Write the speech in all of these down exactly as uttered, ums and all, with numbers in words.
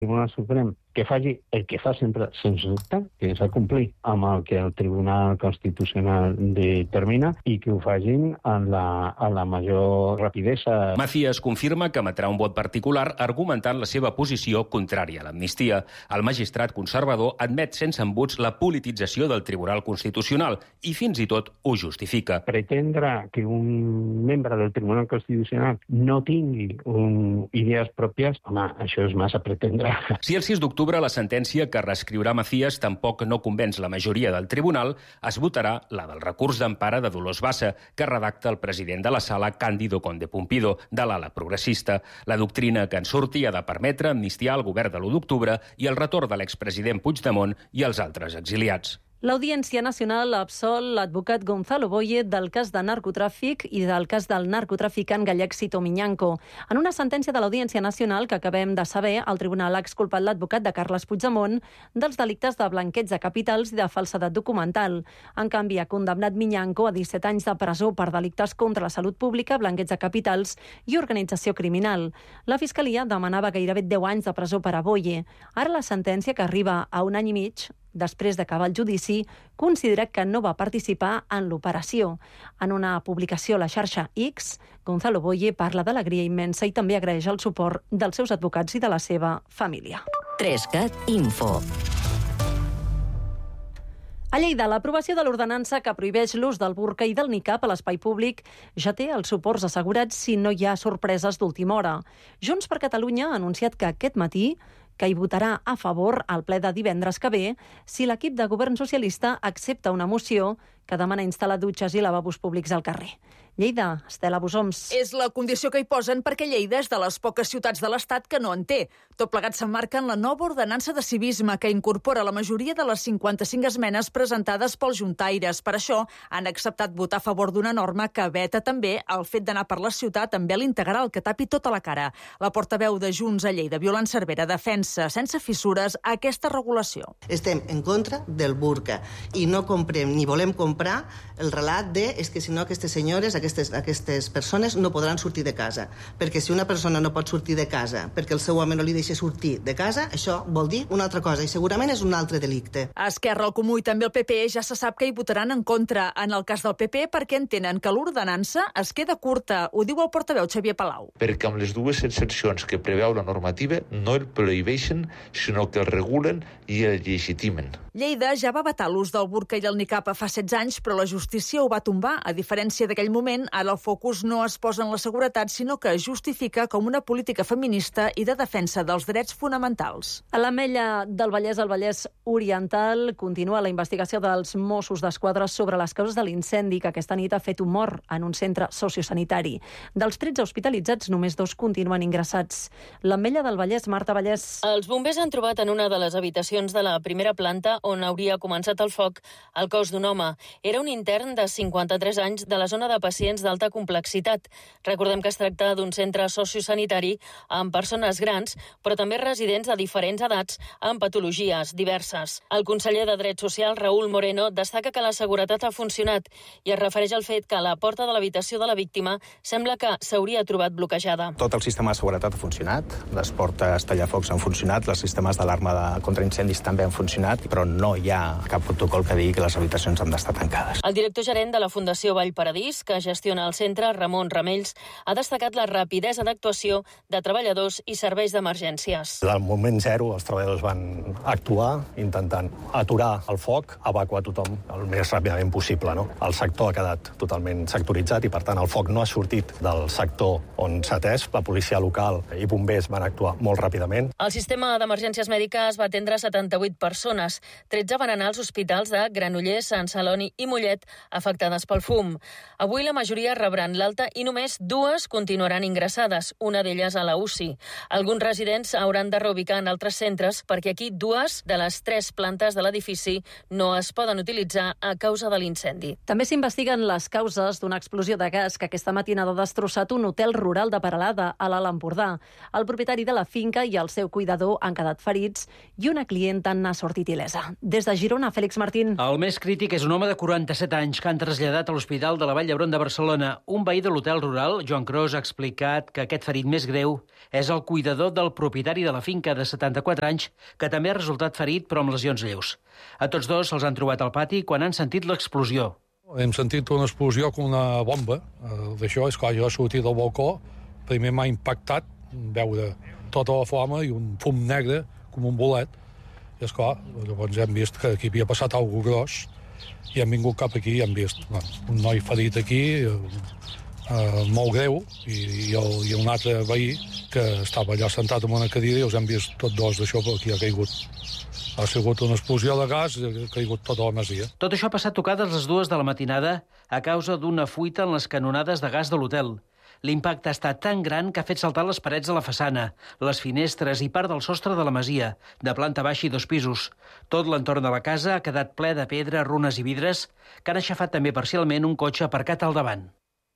Tribunal Suprem que faci el que fa sempre, sens dubte, que és complir amb el que el Tribunal Constitucional determina i que ho facin en la, en la major rapidesa. Macías confirma que emetrà un vot particular argumentant la seva posició contrària a l'amnistia. El magistrat conservador admet sense embuts la politització del Tribunal Constitucional i fins i tot ho justifica. Pretendre que un membre del Tribunal Constitucional no tingui un, idees pròpies, home, això és massa pretendre. Si el sis d'octubre la sentència que reescriurà Macías tampoc no convenç la majoria del tribunal, es votarà la del recurs d'empara de Dolors Bassa, que redacta el president de la sala, Cándido Conde Pumpido, de l'ala progressista. La doctrina que en surti ha de permetre amnistiar el govern de l'u d'octubre i el retorn de l'expresident Puigdemont i els altres exiliats. L'Audiència Nacional absol l'advocat Gonzalo Boye del cas de narcotràfic i del cas del narcotraficant gallec Sito Miñanco. En una sentència de l'Audiència Nacional que acabem de saber, el tribunal ha exculpat l'advocat de Carles Puigdemont dels delictes de blanqueig de capitals i de falsedat documental. En canvi, ha condemnat Miñanco a disset anys de presó per delictes contra la salut pública, blanqueig de capitals i organització criminal. La Fiscalia demanava gairebé deu anys de presó per a Boye. Ara la sentència, que arriba a un any i mig, després d'acabar el judici, considera que no va participar en l'operació. En una publicació a la xarxa X, Gonzalo Boye parla d'alegria immensa i també agraeix el suport dels seus advocats i de la seva família. Trescat Info. A Lleida, l'aprovació de l'ordenança que prohibeix l'ús del burca i del nicab a l'espai públic ja té els suports assegurats si no hi ha sorpreses d'última hora. Junts per Catalunya ha anunciat que aquest matí que hi votarà a favor al ple de divendres que ve si l'equip de govern socialista accepta una moció que demana instal·lar dutxes i lavabos públics al carrer. Lleida, Estela Busoms. És la condició que hi posen perquè Lleida és de les poques ciutats de l'Estat que no en té. Tot plegat s'emmarca en la nova ordenança de civisme que incorpora la majoria de les cinquanta-cinc esmenes presentades pels juntaires. Per això han acceptat votar a favor d'una norma que veta també el fet d'anar per la ciutat amb vel integral que tapi tota la cara. La portaveu de Junts a Lleida, Violant Cervera, defensa sense fissures aquesta regulació. Estem en contra del burca i no comprem ni volem comprar el relat de és que si no aquestes senyores, aquestes, aquestes persones no podran sortir de casa. Perquè si una persona no pot sortir de casa perquè el seu home no li deixa sortir de casa, això vol dir una altra cosa i segurament és un altre delicte. A Esquerra, el Comú i també el P P ja se sap que hi votaran en contra. En el cas del P P perquè entenen que l'ordenança es queda curta. Ho diu el portaveu Xavier Palau. Perquè amb les dues excepcions que preveu la normativa no el prohibeixen, sinó que el regulen i el legitimen. Lleida ja va vetar l'ús del burca i del nicab fa setze anys, però la justícia ho va tombar. A diferència d'aquell moment, ara el focus no es posa en la seguretat, sinó que es justifica com una política feminista i de defensa dels drets fonamentals. A l'Ametlla del Vallès, al Vallès Oriental, continua la investigació dels Mossos d'Esquadra sobre les causes de l'incendi que aquesta nit ha fet un mort en un centre sociosanitari. Dels tretze hospitalitzats, només dos continuen ingressats. L'Ametlla del Vallès, Marta Vallès. Els bombers han trobat en una de les habitacions de la primera planta on hauria començat el foc el cos d'un home. Era un intern de cinquanta-tres anys de la zona de pacients d'alta complexitat. Recordem que es tracta d'un centre sociosanitari amb persones grans, però també residents de diferents edats amb patologies diverses. El conseller de Drets Socials, Raúl Moreno, destaca que la seguretat ha funcionat i es refereix al fet que la porta de l'habitació de la víctima sembla que s'hauria trobat bloquejada. Tot el sistema de seguretat ha funcionat, les portes tallafocs han funcionat, els sistemes d'alarma de contra incendis també han funcionat, però no hi ha cap protocol que digui que les habitacions han d'estar tancades. El director gerent de la Fundació Vallparadís, que gestiona el centre, Ramon Ramells, ha destacat la rapidesa d'actuació de treballadors i serveis d'emergències. Del moment zero, els treballadors van actuar intentant aturar el foc, evacuar tothom el més ràpidament possible. No? El sector ha quedat totalment sectoritzat i, per tant, el foc no ha sortit del sector on s'ha atès. La policia local i bombers van actuar molt ràpidament. El sistema d'emergències mèdiques va atendre setanta-vuit persones. tretze van anar als hospitals de Granollers, Sant Celoni i Mollet, afectades pel fum. Avui la majoria rebran l'alta i només dues continuaran ingressades, una d'elles a la U C I. Alguns residents hauran de reubicar en altres centres perquè aquí dues de les tres plantes de l'edifici no es poden utilitzar a causa de l'incendi. També s'investiguen les causes d'una explosió de gas que aquesta matinada ha destrossat un hotel rural de Peralada, a l'Alt Empordà. El propietari de la finca i el seu cuidador han quedat ferits i una clienta n'ha sortit il·lesa. Des de Girona, Fèlix Martín. El més crític és un home de quaranta-set anys que han traslladat a l'Hospital de la Vall d'Hebron de Barcelona Barcelona. Un veí de l'hotel rural, Joan Cros, ha explicat que aquest ferit més greu és el cuidador del propietari de la finca de setanta-quatre anys, que també ha resultat ferit però amb lesions lleus. A tots dos se'ls han trobat al pati quan han sentit l'explosió. Hem sentit una explosió com una bomba. D'això, és clar, jo he sortit del balcó, primer m'ha impactat veure tota la flama i un fum negre com un bolet. I esclar, llavors hem vist que aquí havia passat alguna cosa gros i hem vingut cap aquí i hem vist bueno, un noi ferit aquí, eh, molt greu, i, i, el, i un altre veí que estava allà sentat en una cadira i els hem vist tots dos d'això, perquè aquí ha caigut. Ha sigut una explosió de gas i ha caigut tota la masia. Tot això ha passat tocades les dues de la matinada a causa d'una fuita en les canonades de gas de l'hotel. L'impacte ha estat tan gran que ha fet saltar les parets de la façana, les finestres i part del sostre de la masia, de planta baixa i dos pisos. Tot l'entorn de la casa ha quedat ple de pedra, runes i vidres, que han aixafat també parcialment un cotxe aparcat al davant.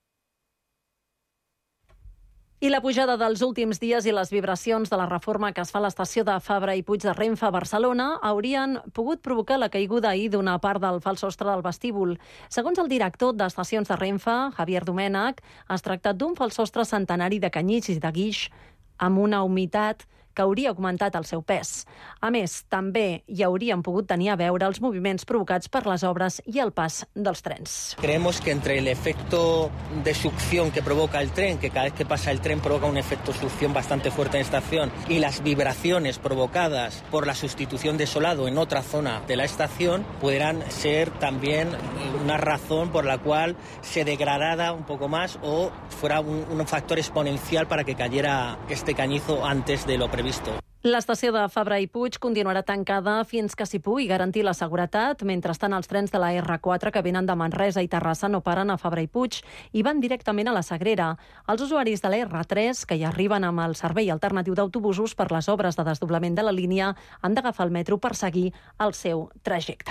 I la pujada dels últims dies i les vibracions de la reforma que es fa a l'estació de Fabra i Puig de Renfe a Barcelona haurien pogut provocar la caiguda ahir d'una part del fals sostre del vestíbul. Segons el director d'Estacions de Renfe, Javier Domènech, es tracta d'un fals sostre centenari de canyís i de guix amb una humitat que hauria augmentat el seu pes. A més, també hi haurien pogut tenir a veure els moviments provocats per les obres i el pas dels trens. Creemos que entre el efecto de succión que provoca el tren, que cada vez que pasa el tren provoca un efecto de succión bastante fuerte en la estación, y las vibraciones provocadas por la sustitución de solado en otra zona de la estación, pudieran ser también una razón por la cual se degradara un poco más o fuera un, un factor exponencial para que cayera este cañizo antes de lo previsto. L'estació de Fabra i Puig continuarà tancada fins que s'hi pugui garantir la seguretat. Mentrestant, els trens de la erre quatre que venen de Manresa i Terrassa no paren a Fabra i Puig i van directament a la Sagrera. Els usuaris de la erre tres, que hi arriben amb el servei alternatiu d'autobusos per les obres de desdoblament de la línia, han d'agafar el metro per seguir el seu trajecte.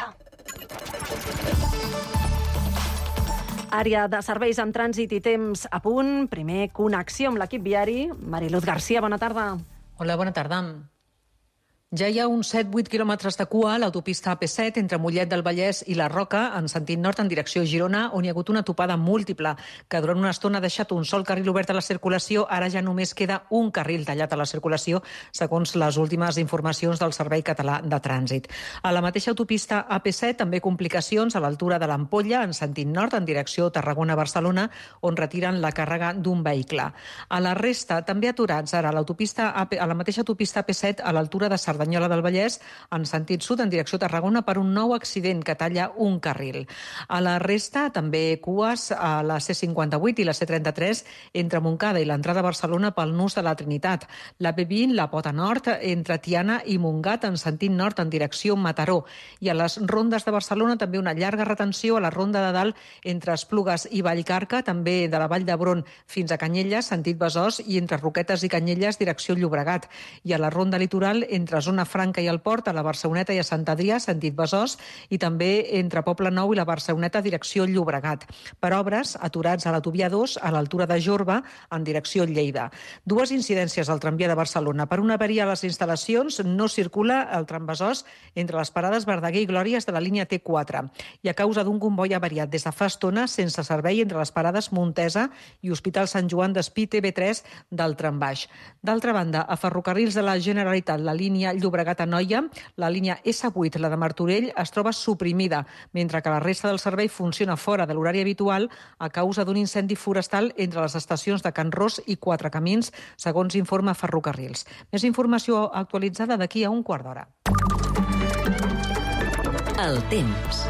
Àrea de serveis amb trànsit i temps a punt. Primer, connexió amb l'equip viari. Mariluz Garcia, bona tarda. Hola, bona tarda. Ja hi ha uns set vuit quilòmetres de cua a l'autopista A P set entre Mollet del Vallès i la Roca, en sentit nord en direcció a Girona, on hi ha hagut una topada múltiple, que durant una estona ha deixat un sol carril obert a la circulació. Ara ja només queda un carril tallat a la circulació, segons les últimes informacions del Servei Català de Trànsit. A la mateixa autopista A P set també complicacions a l'altura de l'Ampolla, en sentit nord en direcció Tarragona-Barcelona, on retiren la càrrega d'un vehicle. A la resta, també aturats ara a l'autopista a la mateixa autopista A P set a l'altura de Cerdanyola del Vallès, en sentit sud en direcció Tarragona, per un nou accident que talla un carril. A la resta, també cues a la C cinquanta-vuit i la C trenta-tres entre Montcada i l'entrada a Barcelona pel nus de la Trinitat. La B vint, la Pota Nord, entre Tiana i Montgat en sentit nord en direcció Mataró. I a les rondes de Barcelona també una llarga retenció a la ronda de dalt entre Esplugues i Vallcarca, també de la Vall d'Hebron fins a Canyelles, sentit Besòs, i entre Roquetes i Canyelles, direcció Llobregat. I a la ronda litoral entre Zona Franca i el Port, a la Barceloneta i a Sant Adrià, sentit Besòs, i també entre Poble Nou i la Barceloneta, direcció Llobregat. Per obres, aturats a l'autovia dos, a l'altura de Jorba, en direcció Lleida. Dues incidències al tramvia de Barcelona. Per una avaria a les instal·lacions, no circula el tram Besòs entre les parades Verdaguer i Glòries de la línia T quatre. I a causa d'un comboi avariat des de fa estona, sense servei entre les parades Montesa i Hospital Sant Joan d'Espí T V tres del trambaix. D'altra banda, a Ferrocarrils de la Generalitat, la línia Llobregat-Anoia, la línia essa vuit, la de Martorell, es troba suprimida, mentre que la resta del servei funciona fora de l'horari habitual a causa d'un incendi forestal entre les estacions de Can Ros i Quatre Camins, segons informa Ferrocarrils. Més informació actualitzada d'aquí a un quart d'hora. El temps.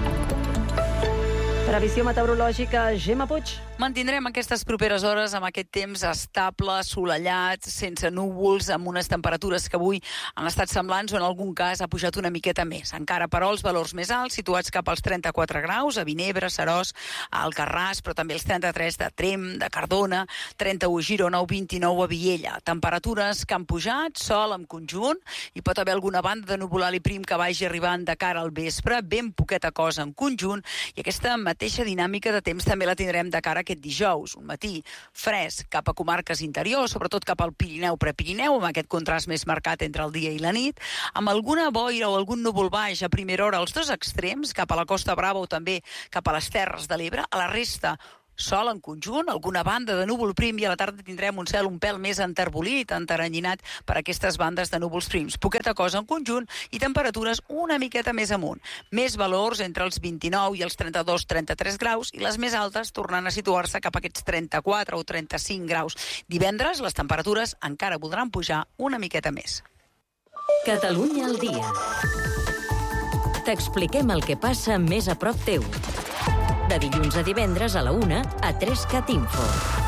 Previsió meteorològica, Gemma Puig. Mantindrem aquestes properes hores amb aquest temps estable, assolellat, sense núvols, amb unes temperatures que avui han estat semblants o en algun cas ha pujat una miqueta més. Encara, però, els valors més alts, situats cap als trenta-quatre graus, a Vinebre, Seròs, a Alcarràs, però també els trenta-tres de Trem, de Cardona, trenta-u a Girona o vint-i-nou a Viella. Temperatures que han pujat, sol en conjunt, i pot haver alguna banda de nuvolal i prim que vagi arribant de cara al vespre, ben poqueta cosa en conjunt, i aquesta mateixa dinàmica de temps també la tindrem de cara a aquest dijous, un matí fresc cap a comarques interiors, sobretot cap al Pirineu-Prepirineu, amb aquest contrast més marcat entre el dia i la nit, amb alguna boira o algun núvol baix a primera hora als dos extrems, cap a la Costa Brava o també cap a les Terres de l'Ebre. A la resta, sol en conjunt, alguna banda de núvol prim i a la tarda tindrem un cel un pèl més enterbolit, enteranyinat per aquestes bandes de núvols prims. Poqueta cosa en conjunt i temperatures una miqueta més amunt. Més valors entre els vint-i-nou i els trenta-dos trenta-tres graus i les més altes tornant a situar-se cap a aquests trenta-quatre o trenta-cinc graus. Divendres les temperatures encara voldran pujar una miqueta més. Catalunya al dia. T'expliquem el que passa més a prop teu. De dilluns a divendres a la una a Trescat Info.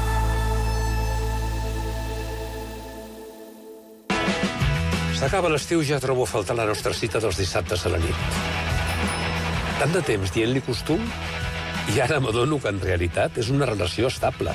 S'acaba l'estiu, ja trobo a faltar la nostra cita dels dissabtes a la nit. Tant de temps dient-li costum i ara m'adono que en realitat és una relació estable.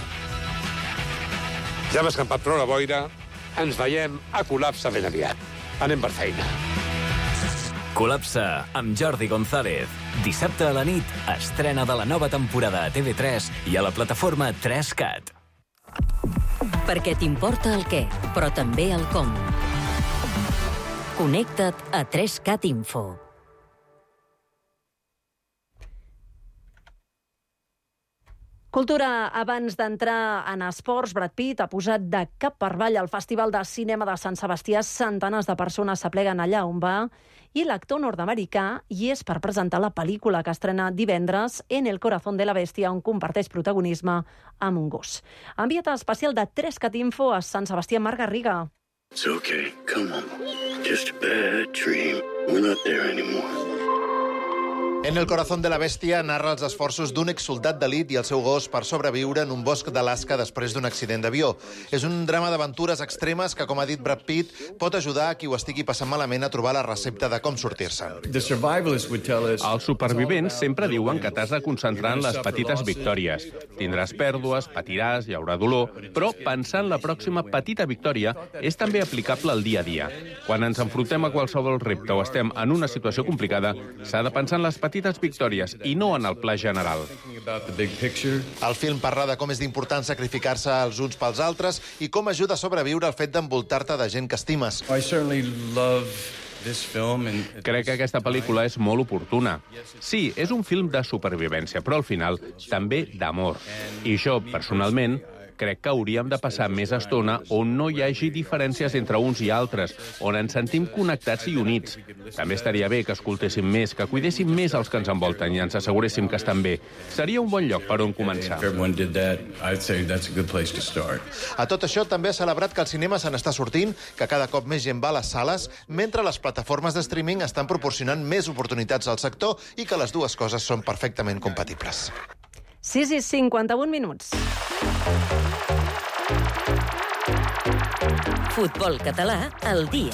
Ja hem escampat prou la boira, ens veiem a Col·lapse ben aviat. Anem per feina. Col·lapse amb Jordi González. Dissabte a la nit, estrena de la nova temporada a T V tres i a la plataforma tres cat. Perquè t'importa el què, però també el com. Connecta't a tres cat Info. Cultura, abans d'entrar en esports, Brad Pitt ha posat de cap per avall al Festival de Cinema de Sant Sebastià. Centenars de persones s'apleguen allà on va i l'actor nord-americà hi és per presentar la pel·lícula que estrena divendres En el corazón de la bestia, on comparteix protagonisme amb un gos. Enviat especial de tres cat Info a Sant Sebastià, Marc Garriga. It's okay, come on. Just a bad dream. We're not there anymore. En el corazón de la bèstia narra els esforços d'un exsoldat d'elit i el seu gos per sobreviure en un bosc d'Alaska després d'un accident d'avió. És un drama d'aventures extremes que, com ha dit Brad Pitt, pot ajudar a qui ho estigui passant malament a trobar la recepta de com sortir-se'n. Els supervivents sempre diuen que t'has de concentrar en les petites victòries. Tindràs pèrdues, patiràs, hi haurà dolor, però pensar en la pròxima petita victòria és també aplicable al dia a dia. Quan ens enfrontem a qualsevol repte o estem en una situació complicada, s'ha de pensar en les petites victòries i no en el pla general. El film parla de com és d'important sacrificar-se els uns pels altres i com ajuda a sobreviure el fet d'envoltar-te de gent que estimes. Crec que aquesta pel·lícula és molt oportuna. Sí, és un film de supervivència, però al final també d'amor. I jo, personalment, crec que hauríem de passar més estona on no hi hagi diferències entre uns i altres, on ens sentim connectats i units. També estaria bé que escoltéssim més, que cuidéssim més els que ens envolten i ens asseguréssim que estan bé. Seria un bon lloc per on començar. A tot això també ha celebrat que el cinema se n'està sortint, que cada cop més gent va a les sales, mentre les plataformes de streaming estan proporcionant més oportunitats al sector i que les dues coses són perfectament compatibles. sis i cinquanta-un minuts. Futbol català al dia.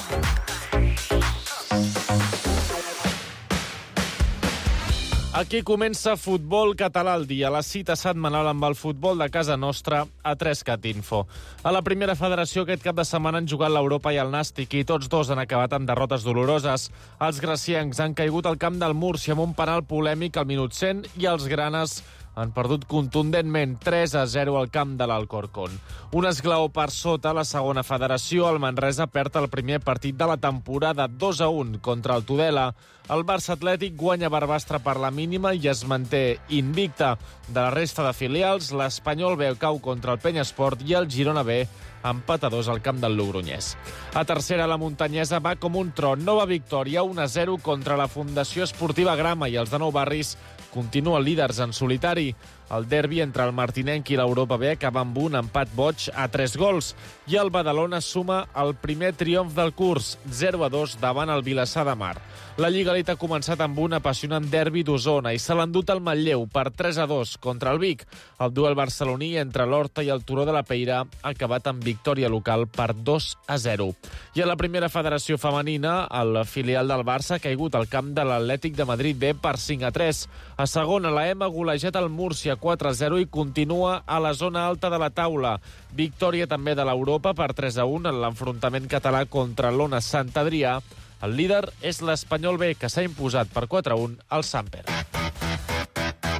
Aquí comença Futbol Català al dia, la cita setmanal amb el futbol de casa nostra a tres cat Info. A la primera federació aquest cap de setmana han jugat l'Europa i el Nàstic i tots dos han acabat amb derrotes doloroses. Els graciencs han caigut al camp del Múrcia amb un penal polèmic al minut cent i els granes han perdut contundentment tres a zero al camp de l'Alcorcón. Un esglaó per sota, la segona federació, el Manresa perd el primer partit de la temporada dos a un contra el Tudela. El Barça Atlètic guanya Barbastre per la mínima i es manté invicta. De la resta de filials, l'Espanyol B cau contra el Penyesport i el Girona B empat a dos al camp del Logronès. A tercera, la muntanyesa va com un tron. Nova victòria, un a zero contra la Fundació Esportiva Grama i els de Nou Barris continuen líders en solitari. El derbi entre el Martinenc i l'Europa B acaba amb un empat boig a tres gols i el Badalona suma el primer triomf del curs, zero a dos davant el Vilassar de Mar. La Lliga Elite ha començat amb un apassionant derbi d'Osona i se l'ha endut al Manlleu per tres a dos contra el Vic. El duel barceloní entre l'Horta i el Turó de la Peira ha acabat amb victòria local per dos a zero. I a la primera federació femenina, el filial del Barça ha caigut al camp de l'Atlètic de Madrid B per cinc a tres. A segona, la EMA ha golejat el Múrcia quatre a zero i continua a la zona alta de la taula. Victòria també de l'Europa per tres a un en l'enfrontament català contra l'Ona Sant Adrià. El líder és l'Espanyol B, que s'ha imposat per quatre a un al Samper.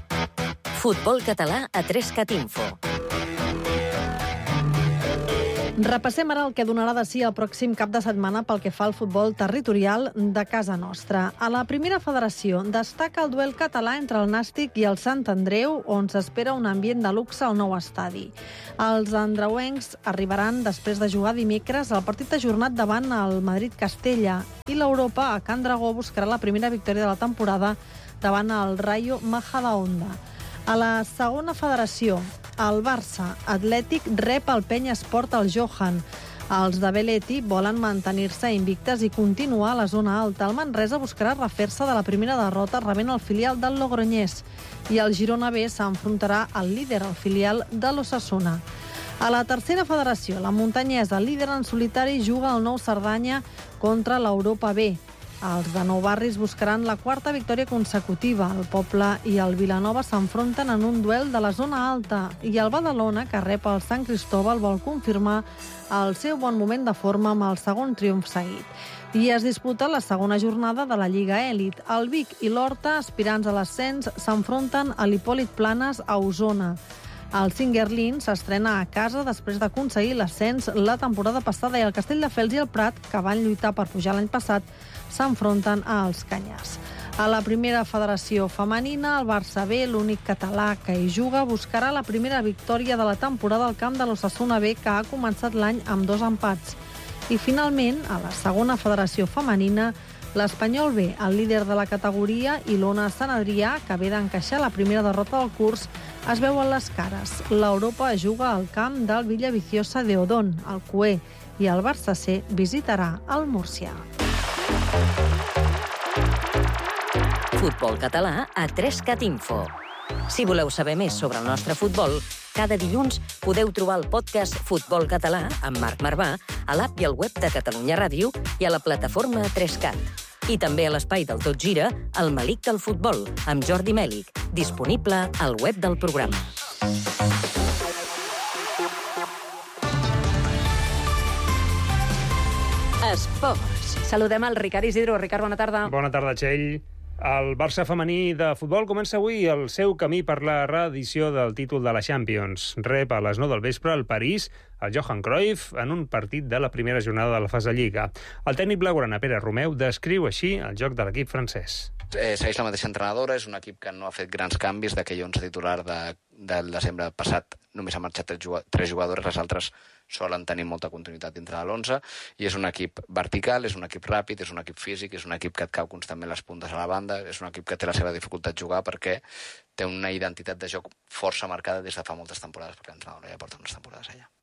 Futbol català a tres cat Info. Repassem ara el que donarà de si el pròxim cap de setmana pel que fa al futbol territorial de casa nostra. A la primera federació destaca el duel català entre el Nàstic i el Sant Andreu, on s'espera un ambient de luxe al nou estadi. Els andreuencs arribaran després de jugar dimecres el partit ajornat davant el Madrid-Castella i l'Europa a Can Dragó buscarà la primera victòria de la temporada davant el Rayo Majadahonda. A la segona federació, el Barça Atlètic rep el Penya Esport al Johan. Els de Belletti volen mantenir-se invictes i continuar a la zona alta. El Manresa buscarà refer-se de la primera derrota rebent el filial del Logroñés. I el Girona B s'enfrontarà al líder, el filial de l'Osasuna. A la tercera federació, la muntanyesa, líder en solitari, juga al Nou Cerdanya contra l'Europa B. Els de Nou Barris buscaran la quarta victòria consecutiva. El Poble i el Vilanova s'enfronten en un duel de la zona alta i el Badalona, que rep el Sant Cristóbal, vol confirmar el seu bon moment de forma amb el segon triomf seguit. I es disputa la segona jornada de la Lliga Èlit. El Vic i l'Horta, aspirants a l'ascens, s'enfronten a l'Hipòlit Planes a Osona. El Singuerlín s'estrena a casa després d'aconseguir l'ascens la temporada passada i el Castelldefels i el Prat, que van lluitar per pujar l'any passat, s'enfronten als Canyars. A la primera federació femenina, el Barça B, l'únic català que hi juga, buscarà la primera victòria de la temporada al camp de l'Osasuna B, que ha començat l'any amb dos empats. I finalment, a la segona federació femenina, l'Espanyol B, el líder de la categoria, i l'Ona Sant Adrià, que ve d'encaixar la primera derrota del curs, es veuen les cares. L'Europa juga al camp del Villaviciosa de Odón, al Cué, i el Barça C visitarà el Múrcia. Futbol català a tres cat Info. Si voleu saber més sobre el nostre futbol, cada dilluns podeu trobar el podcast Futbol Català amb Marc Marvà a l'app i al web de Catalunya Ràdio i a la plataforma tres cat. I també a l'espai del Tot Gira, el Melic del Futbol, amb Jordi Mèlic, disponible al web del programa. Esports. Saludem el Ricard Isidro. Ricard, bona tarda. Bona tarda, Txell. El Barça femení de futbol comença avui el seu camí per la reedició del títol de la Champions. Rep a les nou del vespre el París, el Johan Cruyff, en un partit de la primera jornada de la fase Lliga. El tècnic blaugrana Pere Romeu descriu així el joc de l'equip francès. Eh, segueix la mateixa entrenadora, és un equip que no ha fet grans canvis, d'aquell onze titular de, del desembre passat només ha marxat tres jugadores, les altres solen tenir molta continuïtat dintre de l'onze, i és un equip vertical, és un equip ràpid, és un equip físic, és un equip que et cau constantment les puntes a la banda, és un equip que té la seva dificultat jugar perquè té una identitat de joc força marcada des de fa moltes temporades, perquè l'entrenadora ja porta unes temporades allà.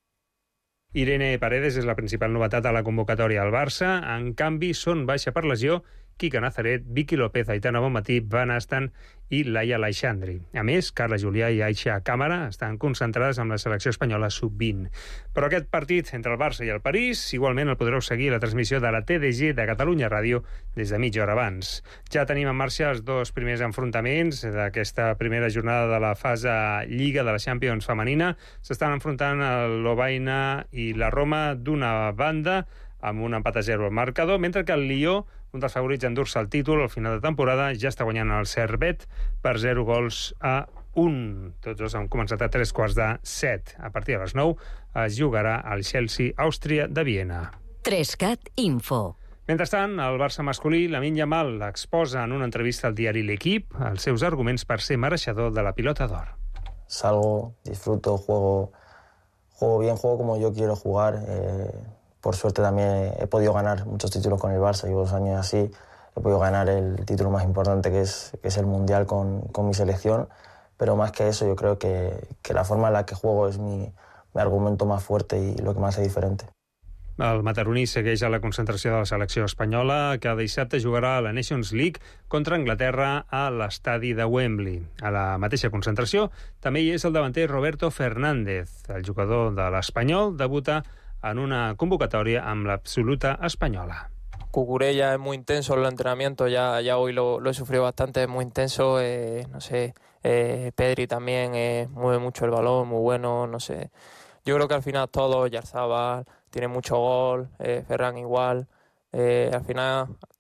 Irene Paredes és la principal novetat a la convocatòria al Barça. En canvi, són baixa per lesió Quique Nazaret, Vicky López, Aitana Bonmatí, Van Asten i Laia Aleixandri. A més, Carla Julià i Aixa Càmara estan concentrades amb la selecció espanyola sub vint. Però aquest partit entre el Barça i el París igualment el podreu seguir a la transmissió de la T D G de Catalunya Ràdio des de mitja hora abans. Ja tenim en marxa els dos primers enfrontaments d'aquesta primera jornada de la fase Lliga de la Champions femenina. S'estan enfrontant el Lovaina i la Roma d'una banda, amb un empat a zero al marcador, mentre que el Lió, un dels favorits a endur-se el títol al final de temporada, ja està guanyant el Servet per zero gols a un. Tots dos han començat a tres quarts de set. A partir de les nou es jugarà al Chelsea Àustria de Viena. tres cat Info. Mentrestant, el Barça masculí, Lamine Yamal, exposa en una entrevista al diari L'Equipe els seus arguments per ser mereixedor de la Pilota d'Or. Salgo, disfruto, juego, juego bien, juego como yo quiero jugar. Eh... Por suerte también he podido ganar muchos títulos con el Barça, llevo dos años así, he podido ganar el título más importante que es, que es el Mundial con, con mi selección, pero más que eso yo creo que, que la forma en la que juego es mi, mi argumento más fuerte y lo que me hace diferente. El mataroní segueix a la concentració de la selecció espanyola, que dissabte jugarà a la Nations League contra Anglaterra a l'estadi de Wembley. A la mateixa concentració també hi és el davanter Roberto Fernández. El jugador de l'Espanyol debuta en una convocatoria amb l'absoluta espanyola. Cucurella es muy intenso en el entrenamiento, ya, ya hoy lo, lo he sufrido bastante, es muy intenso, eh, no sé, eh, Pedri también eh, mueve mucho el balón, muy bueno, no sé. Yo creo que al final todos, Yarzabal tiene mucho gol, eh, Ferran igual, eh, al final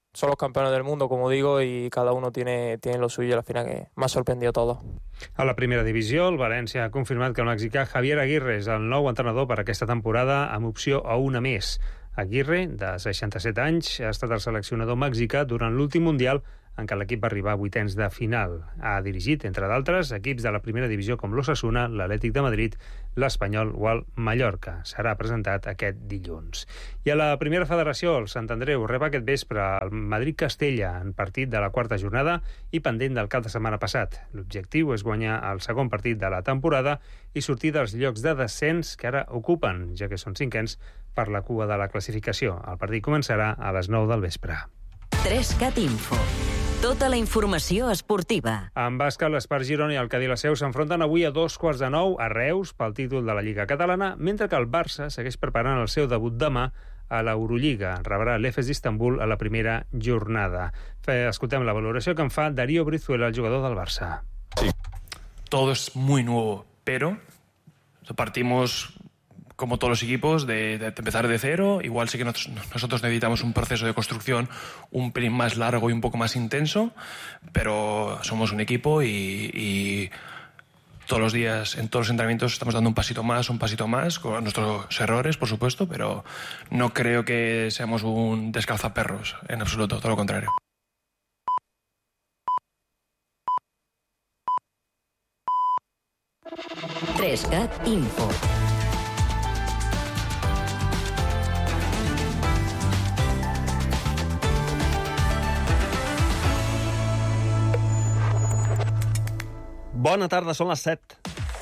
son los campeones del mundo, como digo, y cada uno tiene, tiene lo suyo. Al final que m'ha sorprendido todo. A la primera divisió, el València ha confirmat que el mexicà Javier Aguirre és el nou entrenador per aquesta temporada amb opció a una més. Aguirre, de seixanta-set anys, ha estat el seleccionador mexicà durant l'últim Mundial en què l'equip va arribar a vuitens de final. Ha dirigit, entre d'altres, equips de la primera divisió com l'Osasuna, l'Atlètic de Madrid, l'Espanyol o el Mallorca. Serà presentat aquest dilluns. I a la primera federació, el Sant Andreu rep aquest vespre el Madrid-Castella en partit de la quarta jornada i pendent del cap de setmana passat. L'objectiu és guanyar el segon partit de la temporada i sortir dels llocs de descens que ara ocupen, ja que són cinquens per la cua de la classificació. El partit començarà a les nou del vespre. tres cat Info. Tota la informació esportiva. En bàsquet, l'Espart Girona i el Cadí la Seu s'enfronten avui a dos quarts de nou a Reus pel títol de la Lliga Catalana, mentre que el Barça segueix preparant el seu debut demà a l'Eurolliga. Rebrà l'Efes d'Istanbul a la primera jornada. Escoltem la valoració que en fa Darío Brizuela, el jugador del Barça. Sí, todo es muy nuevo, pero partimos, como todos los equipos, de, de empezar de cero. Igual sí que nosotros, nosotros necesitamos un proceso de construcción un pelín más largo y un poco más intenso, pero somos un equipo y, y todos los días, en todos los entrenamientos, estamos dando un pasito más, un pasito más, con nuestros errores, por supuesto, pero no creo que seamos un descalzaperros, en absoluto, todo lo contrario. tres cat Info. Bona tarda, són les set.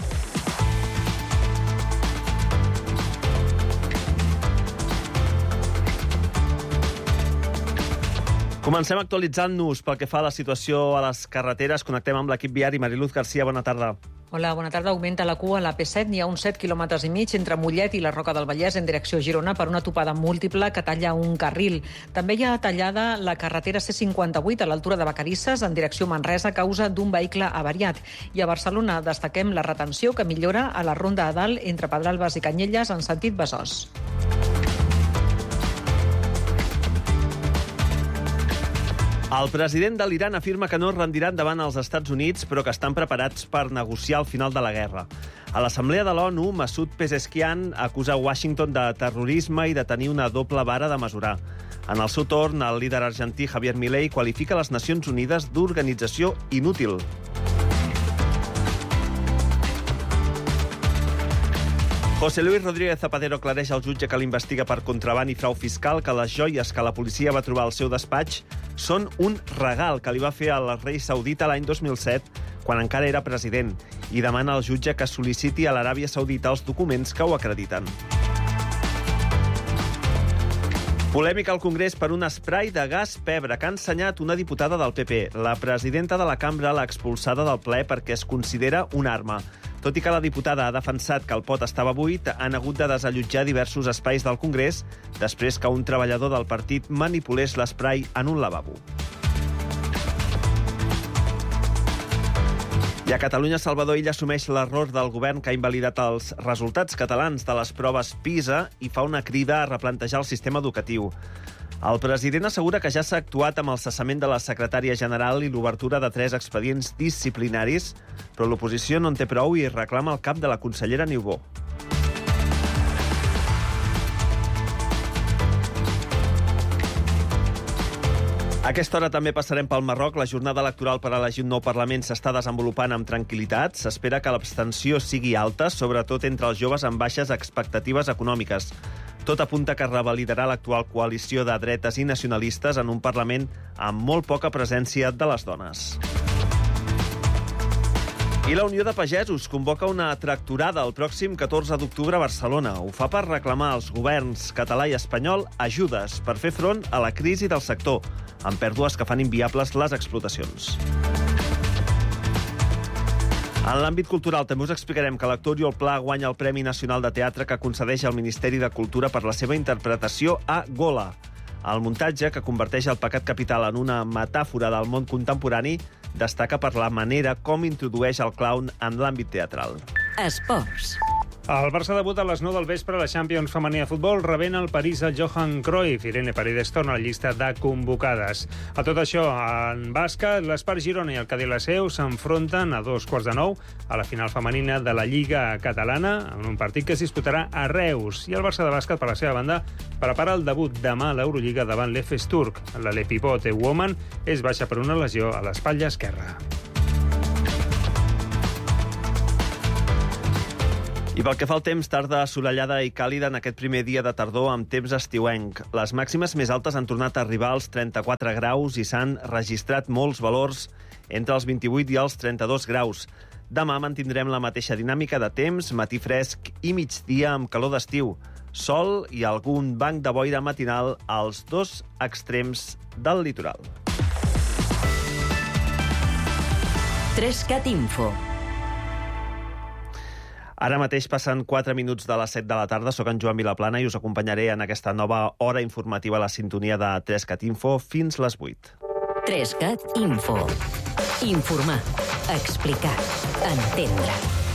Comencem actualitzant-nos pel que fa a la situació a les carreteres. Connectem amb l'equip viari. Mariluz Garcia, bona tarda. Hola, bona tarda. Augmenta la cua a la P set. N'hi ha uns set quilòmetres i mig entre Mollet i la Roca del Vallès en direcció Girona per una topada múltiple que talla un carril. També hi ha tallada la carretera C cinquanta-vuit a l'altura de Vacarisses en direcció Manresa a causa d'un vehicle avariat. I a Barcelona destaquem la retenció que millora a la Ronda a Dalt entre Pedralbes i Canyelles en sentit Besòs. El president de l'Iran afirma que no es rendiran davant els Estats Units, però que estan preparats per negociar el final de la guerra. A l'Assemblea de l'ONU, Masoud Pezeshkian acusa Washington de terrorisme i de tenir una doble vara de mesurar. En el seu torn, el líder argentí Javier Milei qualifica les Nacions Unides d'organització inútil. José Luis Rodríguez Zapatero aclareix al jutge que l'investiga per contraban i frau fiscal que les joies que la policia va trobar al seu despatx són un regal que li va fer al rei saudita l'any dos mil set, quan encara era president, i demana al jutge que sol·liciti a l'Aràbia Saudita els documents que ho acrediten. Polèmica al Congrés per un esprai de gas pebre que ha ensenyat una diputada del P P. La presidenta de la cambra l'ha expulsada del ple perquè es considera una arma. Tot i que la diputada ha defensat que el pot estava buit, han hagut de desallotjar diversos espais del Congrés després que un treballador del partit manipulés l'esprai en un lavabo. I a Catalunya, Salvador Illa assumeix l'error del govern que ha invalidat els resultats catalans de les proves PISA i fa una crida a replantejar el sistema educatiu. El president assegura que ja s'ha actuat amb el cessament de la secretària general i l'obertura de tres expedients disciplinaris, però l'oposició no en té prou i reclama el cap de la consellera Niubó. A aquesta hora també passarem pel Marroc. La jornada electoral per elegir un nou Parlament s'està desenvolupant amb tranquil·litat. S'espera que l'abstenció sigui alta, sobretot entre els joves amb baixes expectatives econòmiques. Tot apunta que revalidarà l'actual coalició de dretes i nacionalistes en un Parlament amb molt poca presència de les dones. I la Unió de Pagesos convoca una tractorada el pròxim catorze d'octubre a Barcelona. Ho fa per reclamar als governs català i espanyol ajudes per fer front a la crisi del sector, amb pèrdues que fan inviables les explotacions. En l'àmbit cultural també us explicarem que l'actor Oriol Pla guanya el Premi Nacional de Teatre que concedeix el Ministeri de Cultura per la seva interpretació a Gola. El muntatge, que converteix el pecat capital en una metàfora del món contemporani, destaca per la manera com introdueix el clown en l'àmbit teatral. Esports. El Barça debuta a les nou del vespre a la Champions femení de futbol, rebent el París el Johan Cruyff. Irene Paredes torna a la llista de convocades. A tot això, en bàsquet, l'Espart Girona i el Cadí la Seu s'enfronten a dos quarts de nou a la final femenina de la Lliga Catalana, en un partit que es disputarà a Reus. I el Barça de bàsquet, per la seva banda, prepara el debut demà a l'Eurolliga davant l'E F E S Turc. La Lepipote Woman és baixa per una lesió a l'espatlla esquerra. I pel que fa al temps, tarda assolellada i càlida en aquest primer dia de tardor amb temps estiuenc. Les màximes més altes han tornat a arribar als trenta-quatre graus i s'han registrat molts valors entre els vint-i-vuit i els trenta-dos graus. Demà mantindrem la mateixa dinàmica de temps, matí fresc i migdia amb calor d'estiu, sol i algun banc de boira matinal als dos extrems del litoral. Trescat Info. Ara mateix passen quatre minuts de les set de la tarda. Soc en Joan Vilaplana i us acompanyaré en aquesta nova hora informativa a la sintonia de Trescat Info fins les vuit. Trescat Info. Informar, explicar, entendre.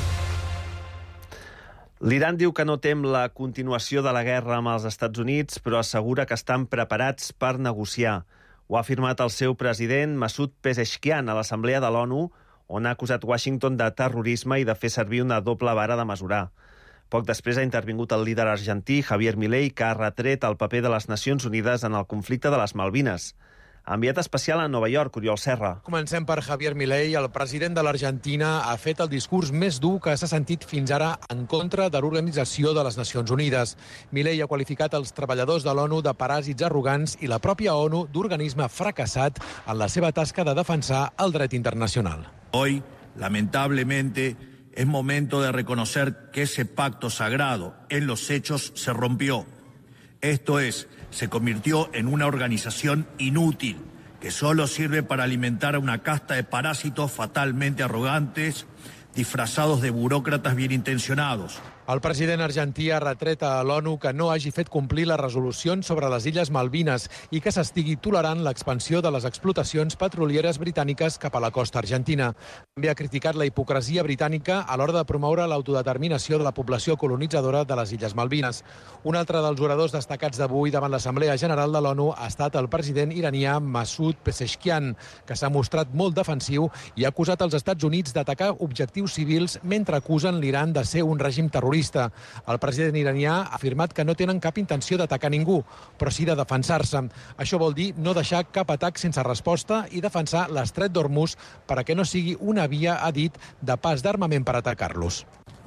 L'Iran diu que no tem la continuació de la guerra amb els Estats Units, però assegura que estan preparats per negociar. Ho ha afirmat el seu president, Masoud Pezeshkian, a l'Assemblea de l'ONU, on ha acusat Washington de terrorisme i de fer servir una doble vara de mesurar. Poc després ha intervingut el líder argentí, Javier Milei, que ha retret el paper de les Nacions Unides en el conflicte de les Malvines. Enviat especial a Nova York, Oriol Serra. Comencem per Javier Milei. El president de l'Argentina ha fet el discurs més dur que s'ha sentit fins ara en contra de l'Organització de les Nacions Unides. Milei ha qualificat els treballadors de l'ONU de paràsits arrogants i la pròpia ONU d'organisme fracassat en la seva tasca de defensar el dret internacional. Hoy, lamentablemente, es momento de reconocer que ese pacto sagrado en los hechos se rompió. Esto es, se convirtió en una organización inútil que solo sirve para alimentar a una casta de parásitos fatalmente arrogantes, disfrazados de burócratas bien intencionados. El president argentí ha retret a l'ONU que no hagi fet complir les resolucions sobre les Illes Malvines i que s'estigui tolerant l'expansió de les explotacions petrolieres britàniques cap a la costa argentina. També ha criticat la hipocresia britànica a l'hora de promoure l'autodeterminació de la població colonitzadora de les Illes Malvines. Un altre dels oradors destacats d'avui davant l'Assemblea General de l'ONU ha estat el president iranià Masoud Pezeshkian, que s'ha mostrat molt defensiu i ha acusat els Estats Units d'atacar objectius civils mentre acusen l'Iran de ser un règim terrorista. El president iranià ha afirmat que no tenen cap intenció d'atacar ningú, però sí de defensar-se. Això vol dir no deixar cap atac sense resposta i defensar l'estret d'Hormuz perquè no sigui una via, ha dit, de pas d'armament per atacar-los.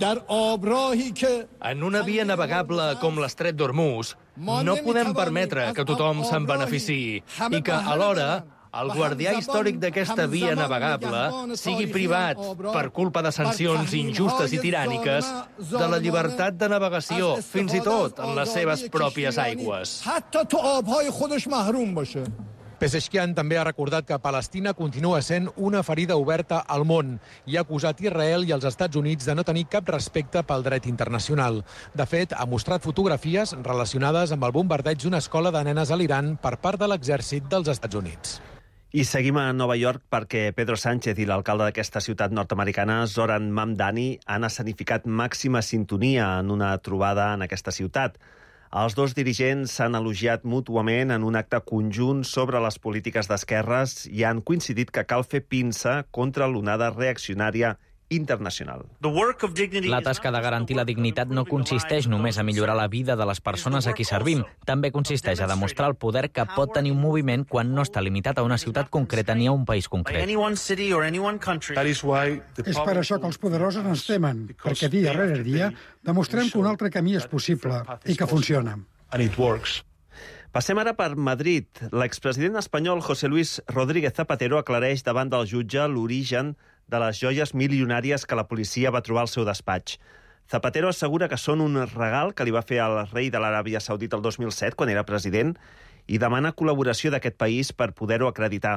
En una via navegable com l'estret d'Hormuz, no podem permetre que tothom se'n beneficiï i que, alhora, el guardià històric d'aquesta via navegable sigui privat, per culpa de sancions injustes i tiràniques, de la llibertat de navegació, fins i tot en les seves pròpies aigües. Pezeshkian també ha recordat que Palestina continua sent una ferida oberta al món i ha acusat Israel i els Estats Units de no tenir cap respecte pel dret internacional. De fet, ha mostrat fotografies relacionades amb el bombardeig d'una escola de nenes a l'Iran per part de l'exèrcit dels Estats Units. I seguim a Nova York perquè Pedro Sánchez i l'alcalde d'aquesta ciutat nord-americana, Zoran Mamdani, han escenificat màxima sintonia en una trobada en aquesta ciutat. Els dos dirigents s'han elogiat mútuament en un acte conjunt sobre les polítiques d'esquerres i han coincidit que cal fer pinça contra l'onada reaccionària internacional. La tasca de garantir la dignitat no consisteix només a millorar la vida de les persones a qui servim, també consisteix a demostrar el poder que pot tenir un moviment quan no està limitat a una ciutat concreta ni a un país concret. És per això que els poderosos ens temen, perquè dia rere dia demostrem que un altre camí és possible i que funciona. Passem ara per Madrid. L'expresident espanyol José Luis Rodríguez Zapatero aclareix davant del jutge l'origen de les joies milionàries que la policia va trobar al seu despatx. Zapatero assegura que són un regal que li va fer el rei de l'Aràbia Saudita el dos mil set, quan era president, i demana col·laboració d'aquest país per poder-ho acreditar.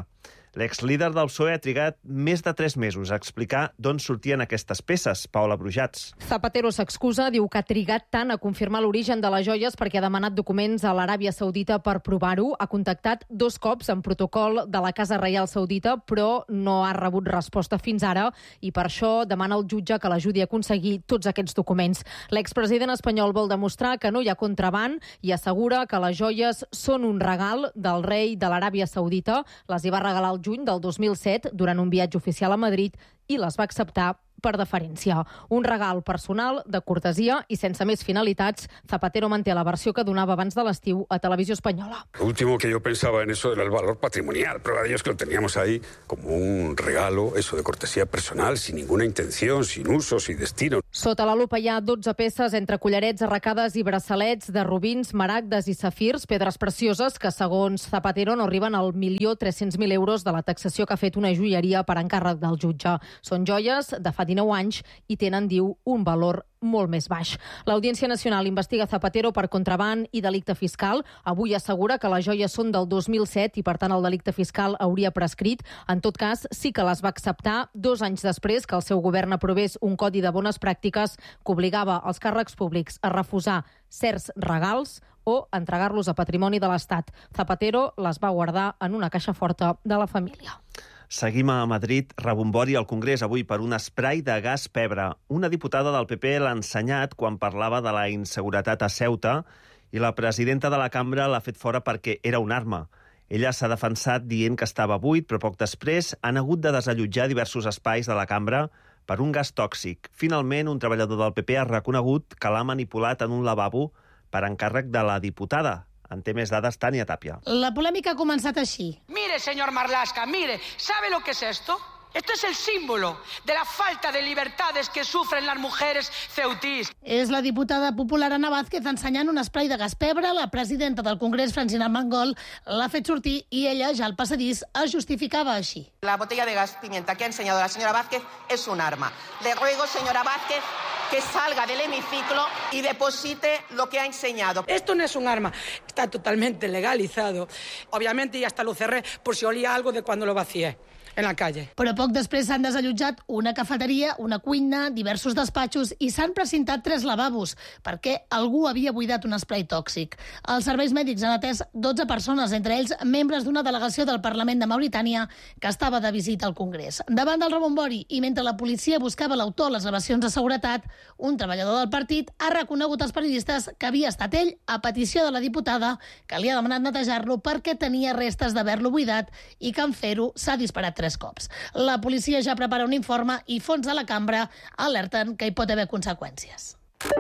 L'exlíder del P S O E ha trigat més de tres mesos a explicar d'on sortien aquestes peces. Paula Brujats. Zapatero s'excusa, diu que ha trigat tant a confirmar l'origen de les joies perquè ha demanat documents a l'Aràbia Saudita per provar-ho. Ha contactat dos cops en protocol de la Casa Reial Saudita, però no ha rebut resposta fins ara i per això demana al jutge que l'ajudi a aconseguir tots aquests documents. L'expresident espanyol vol demostrar que no hi ha contraban i assegura que les joies són un regal del rei de l'Aràbia Saudita. Les hi va regalar el juny del dos mil set durant un viatge oficial a Madrid i les va acceptar per deferència. Un regal personal, de cortesia i sense més finalitats. Zapatero manté la versió que donava abans de l'estiu a Televisió Espanyola. Lo último que yo pensaba en eso era el valor patrimonial. Prueba de ello es que lo teníamos ahí como un regalo, eso de cortesía personal, sin ninguna intención, sin uso, sin destino. Sota la lupa hi ha dotze peces entre collarets, arracades i braçalets de rubins, maragdes i safirs, pedres precioses que, segons Zapatero, no arriben al milió tres-cents mil euros de la taxació que ha fet una joieria per encàrrec del jutge. Són joies de fa dinou anys i tenen, diu, un valor molt més baix. L'Audiència Nacional investiga Zapatero per contraban i delicte fiscal. Avui assegura que les joies són del dos mil set i, per tant, el delicte fiscal hauria prescrit. En tot cas, sí que les va acceptar dos anys després que el seu govern aprovés un codi de bones pràctiques que obligava els càrrecs públics a refusar certs regals o entregar-los a patrimoni de l'Estat. Zapatero les va guardar en una caixa forta de la família. Seguim a Madrid, rebombori al Congrés avui per un esprai de gas pebre. Una diputada del P P l'ha ensenyat quan parlava de la inseguretat a Ceuta i la presidenta de la cambra l'ha fet fora perquè era una arma. Ella s'ha defensat dient que estava buit, però poc després han hagut de desallotjar diversos espais de la cambra per un gas tòxic. Finalment, un treballador del P P ha reconegut que l'ha manipulat en un lavabo per encàrrec de la diputada. En té més dades Tània Tàpia. La polèmica ha començat així. Mire, señor Marlaska, mire, ¿sabe lo que es esto? Esto es el símbolo de la falta de libertades que sufren las mujeres ceutís. És la diputada popular Ana Vázquez ensenyant un esprai de gas pebre. La presidenta del Congrés, Francina Armengol, l'ha fet sortir i ella, ja al passadís, es justificava així. La botella de gas pimienta que ha enseñado la señora Vázquez es un arma. Le ruego, señora Vázquez, que salga del hemiciclo y deposite lo que ha enseñado. Esto no es un arma, está totalmente legalizado. Obviamente ya hasta lo cerré por si olía algo de cuando lo vacié en la calle. Però poc després s'han desallotjat una cafeteria, una cuina, diversos despatxos i s'han precintat tres lavabos perquè algú havia buidat un esprai tòxic. Els serveis mèdics han atès dotze persones, entre ells membres d'una delegació del Parlament de Mauritània que estava de visita al Congrés. Davant del rebombori i mentre la policia buscava l'autor a les gravacions de seguretat, un treballador del partit ha reconegut als periodistes que havia estat ell, a petició de la diputada, que li ha demanat netejar-lo perquè tenia restes d'haver-lo buidat i que en fer-ho s'ha disparat tres cops. La policia ja prepara un informe i fons de la cambra alerten que hi pot haver conseqüències.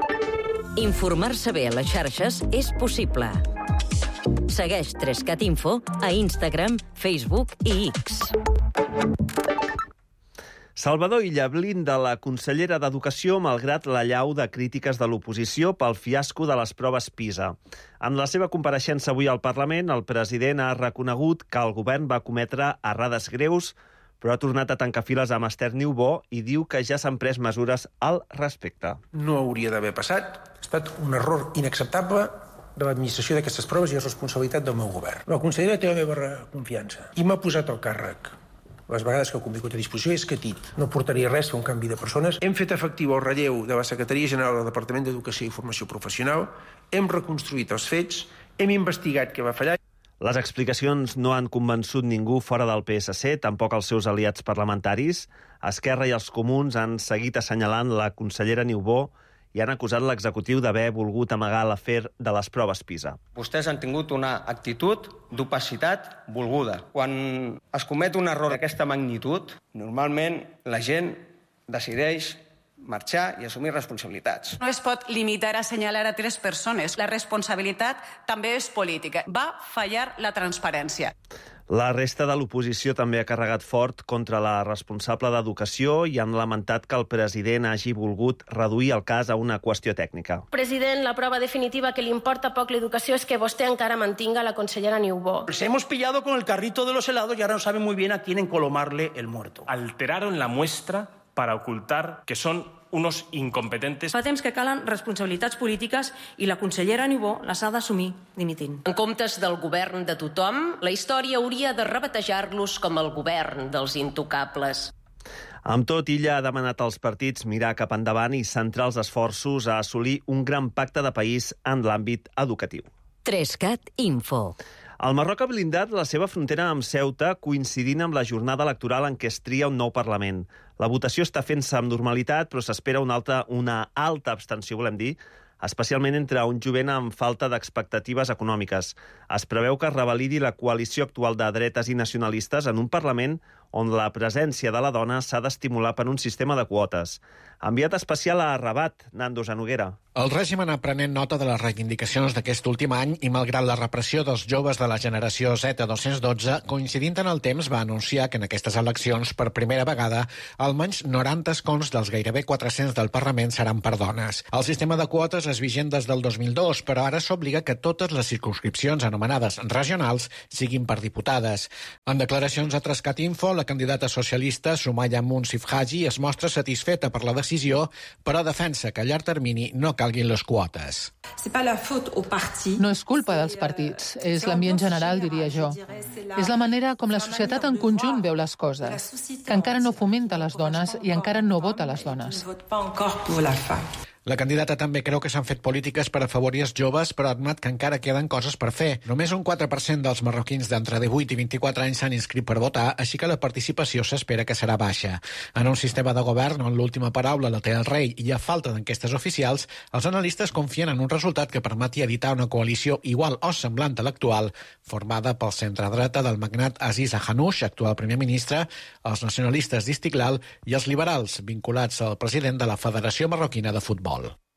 Informar-se bé a les xarxes és possible. Segueix trescat info a Instagram, Facebook i X. Salvador Illa blinda la consellera d'Educació malgrat l'allau de crítiques de l'oposició pel fiasco de les proves PISA. En la seva compareixença avui al Parlament, el president ha reconegut que el govern va cometre errades greus, però ha tornat a tancar files amb Esther Niubó i diu que ja s'han pres mesures al respecte. No hauria d'haver passat. Ha estat un error inacceptable de l'administració d'aquestes proves i és responsabilitat del meu govern. La consellera té la meva confiança i m'ha posat al càrrec. Les vegades que ha convingut a disposició és que tit. No portaria res fer un canvi de persones. Hem fet efectiu el relleu de la Secretaria General del Departament d'Educació i Formació Professional, hem reconstruït els fets, hem investigat què va fallar. Les explicacions no han convençut ningú fora del P S C, tampoc els seus aliats parlamentaris. Esquerra i els comuns han seguit assenyalant la consellera Niubó i han acusat l'executiu d'haver volgut amagar l'afer de les proves PISA. Vostès han tingut una actitud d'opacitat volguda. Quan es comet un error d'aquesta magnitud, normalment la gent decideix marxar i assumir responsabilitats. No es pot limitar a assenyalar a tres persones. La responsabilitat també és política. Va fallar la transparència. La resta de l'oposició també ha carregat fort contra la responsable d'Educació i han lamentat que el president hagi volgut reduir el cas a una qüestió tècnica. President, la prova definitiva que li importa poc l'educació és que vostè encara mantinga la consellera Niubó. Nos hemos pillado con el carrito de los helados y ahora no saben muy bien a quién encolomarle el muerto. Alteraron la muestra para ocultar que son unos incompetentes. Fa temps que calen responsabilitats polítiques i la consellera Niubó les ha d'assumir dimitint. En comptes del govern de tothom, la història hauria de rebatejar-los com el govern dels intocables. Amb tot, Illa ha demanat als partits mirar cap endavant i centrar els esforços a assolir un gran pacte de país en l'àmbit educatiu. Trescat Info. El Marroc ha blindat la seva frontera amb Ceuta coincidint amb la jornada electoral en què es tria un nou Parlament. La votació està fent-se amb normalitat, però s'espera una alta, una alta abstenció, volem dir, especialment entre un jovent amb falta d'expectatives econòmiques. Es preveu que es revalidi la coalició actual de dretes i nacionalistes en un Parlament on la presència de la dona s'ha d'estimular per un sistema de quotes. Enviat especial a Rabat, Nando Zanoguera. El règim ha prenent nota de les reivindicacions d'aquest últim any i, malgrat la repressió dels joves de la generació Z dos-cents dotze, coincidint en el temps, va anunciar que en aquestes eleccions, per primera vegada, almenys noranta escons dels gairebé quatre-cents del Parlament seran per dones. El sistema de quotes és vigent des del dos mil dos, però ara s'obliga que totes les circumscripcions anomenades regionals siguin per diputades. En declaracions a Trescat Info, la candidata socialista Soumaya Munsif Haji es mostra satisfeta per la decisió, però defensa que a llarg termini no calguin les quotes. No és culpa dels partits, és l'ambient general, diria jo. És la manera com la societat en conjunt veu les coses, que encara no fomenta les dones i encara no vota les dones. La candidata també creu que s'han fet polítiques per afavorir els joves, però admet que encara queden coses per fer. Només un quatre per cent dels marroquins d'entre divuit i vint-i-quatre anys s'han inscrit per votar, així que la participació s'espera que serà baixa. En un sistema de govern on l'última paraula la té el rei i a falta d'enquestes oficials, els analistes confien en un resultat que permeti editar una coalició igual o semblant a l'actual, formada pel centre-dreta del magnat Aziz Ahanouch, actual primer ministre, els nacionalistes d'Istiklal i els liberals, vinculats al president de la Federació Marroquina de Futbol.